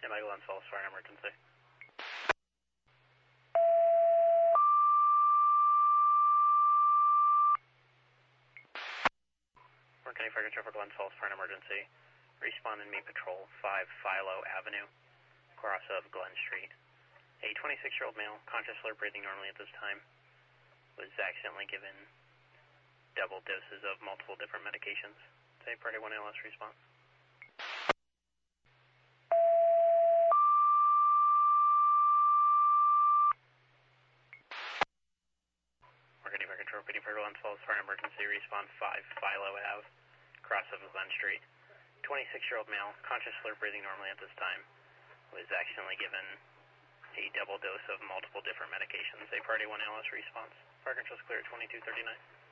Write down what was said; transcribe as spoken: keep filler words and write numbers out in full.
Michael Glen Falls, fire emergency. Orange County Fire Control for Glen Falls, fire emergency. Respond and meet patrol, five Philo Avenue, cross of Glen Street. A twenty-six-year-old male, conscious, alert, breathing normally at this time, was accidentally given double doses of multiple different medications. Say Priority one A L S response. Orange County Fire Control, P D for Glen Falls, fire emergency, respond five Philo Ave, cross of Glen Street. twenty-six-year-old male, conscious, alert, breathing normally at this time, was accidentally given a double dose of multiple different medications. A Priority one A L S response. Fire control's clear at twenty-two thirty-nine.